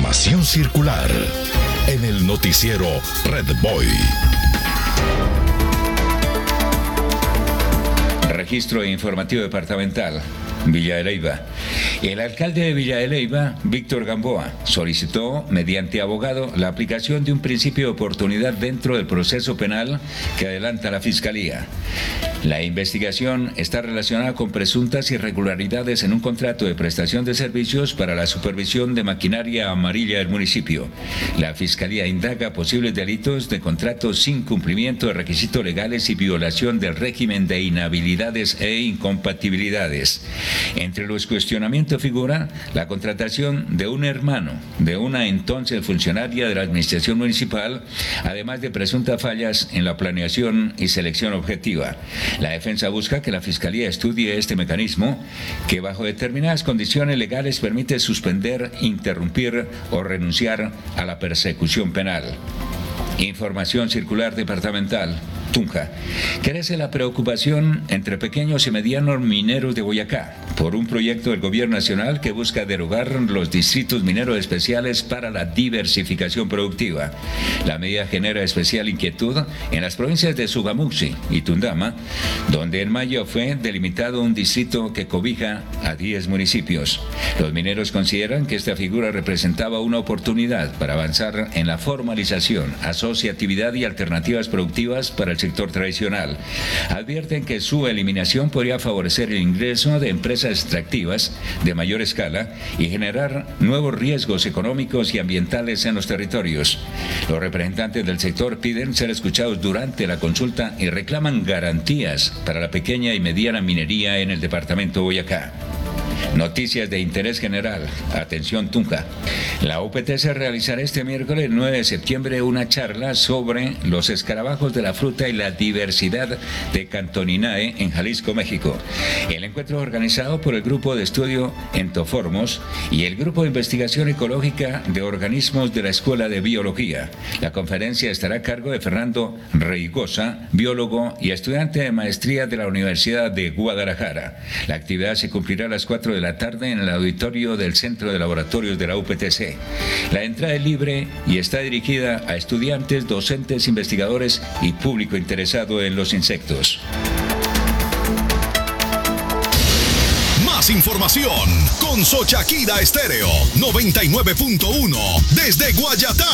Información circular en el noticiero Red Boy. Registro informativo departamental. Villa de Leyva. El alcalde de Villa de Leyva, Víctor Gamboa, solicitó, mediante abogado, la aplicación de un principio de oportunidad dentro del proceso penal que adelanta la Fiscalía. La investigación está relacionada con presuntas irregularidades en un contrato de prestación de servicios para la supervisión de maquinaria amarilla del municipio. La Fiscalía indaga posibles delitos de contratos sin cumplimiento de requisitos legales y violación del régimen de inhabilidades e incompatibilidades. Entre los cuestionamientos figura la contratación de un hermano de una entonces funcionaria de la administración municipal, además de presuntas fallas en la planeación y selección objetiva. La defensa busca que la Fiscalía estudie este mecanismo que bajo determinadas condiciones legales permite suspender, interrumpir o renunciar a la persecución penal. Información circular departamental. Tunja. Crece la preocupación entre pequeños y medianos mineros de Boyacá por un proyecto del gobierno nacional que busca derogar los distritos mineros especiales para la diversificación productiva. La medida genera especial inquietud en las provincias de Sogamuxi y Tundama, donde en mayo fue delimitado un distrito que cobija a 10 municipios. Los mineros consideran que esta figura representaba una oportunidad para avanzar en la formalización, asociatividad y alternativas productivas para el sector tradicional. Advierten que su eliminación podría favorecer el ingreso de empresas extractivas de mayor escala y generar nuevos riesgos económicos y ambientales en los territorios. Los representantes del sector piden ser escuchados durante la consulta y reclaman garantías para la pequeña y mediana minería en el departamento de Boyacá. Noticias de interés general. Atención Tunja. La UPTC realizará este miércoles 9 de septiembre una charla sobre los escarabajos de la fruta y la diversidad de Cantoninae en Jalisco, México. El encuentro es organizado por el Grupo de Estudio Entoformos y el Grupo de Investigación Ecológica de Organismos de la Escuela de Biología. La conferencia estará a cargo de Fernando Reigosa, biólogo y estudiante de maestría de la Universidad de Guadalajara. La actividad se cumplirá a las 4 de la tarde en el auditorio del Centro de Laboratorios de la UPTC. La entrada es libre y está dirigida a estudiantes, docentes, investigadores y público interesado en los insectos. Más información con Xochakira Estéreo 99.1 desde Guayatá.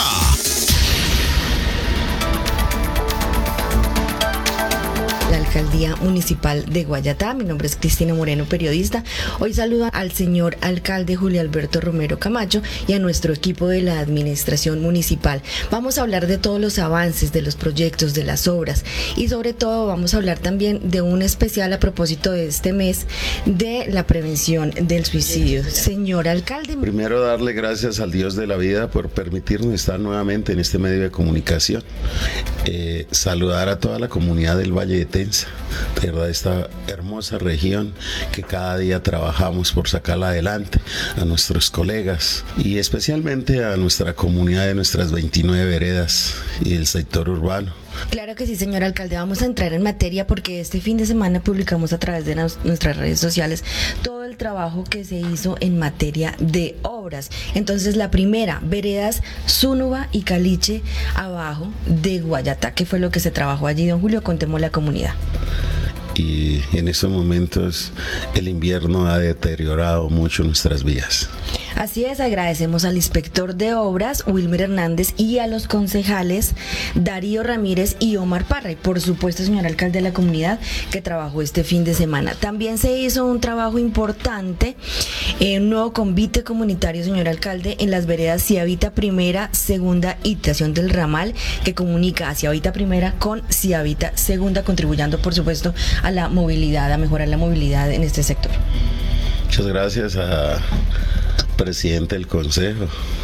La Alcaldía Municipal de Guayatá. Mi nombre es Cristina Moreno, periodista. Hoy saludo al señor alcalde Julio Alberto Romero Camacho y a nuestro equipo de la administración municipal. Vamos a hablar de todos los avances, de los proyectos, de las obras y sobre todo vamos a hablar también de un especial a propósito de este mes de la prevención del suicidio. Señor alcalde. Primero darle gracias al Dios de la vida por permitirnos estar nuevamente en este medio de comunicación. Saludar a toda la comunidad del Valle de Tensa, de verdad esta hermosa región que cada día trabajamos por sacarla adelante, a nuestros colegas y especialmente a nuestra comunidad de nuestras 29 veredas y el sector urbano. Claro que sí, señor alcalde, vamos a entrar en materia porque este fin de semana publicamos a través de nuestras redes sociales todo el trabajo que se hizo en materia de obras. Entonces, la primera, veredas Zúnuba y Caliche abajo de Guayatá. ¿Qué fue lo que se trabajó allí, don Julio? Contemos la comunidad. Y en estos momentos el invierno ha deteriorado mucho nuestras vías. Así es, agradecemos al inspector de obras, Wilmer Hernández, y a los concejales Darío Ramírez y Omar Parra, y por supuesto, señor alcalde de la comunidad, que trabajó este fin de semana. También se hizo un trabajo importante, un nuevo convite comunitario, señor alcalde, en las veredas Ciavita Primera, Segunda y Estación del Ramal, que comunica a Ciavita Primera con Ciavita Segunda, contribuyendo, por supuesto, a la movilidad, a mejorar la movilidad en este sector. Muchas gracias a presidente del consejo,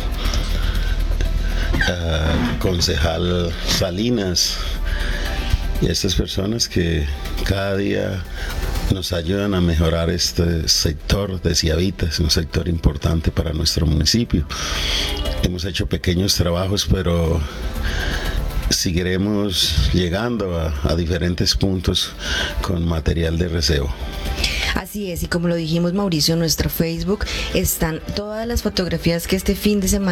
concejal Salinas y a estas personas que cada día nos ayudan a mejorar este sector de Ciavita. Es un sector importante para nuestro municipio. Hemos hecho pequeños trabajos, pero seguiremos llegando a diferentes puntos con material de recebo. Así es, y como lo dijimos, Mauricio, en nuestro Facebook están todas las fotografías que este fin de semana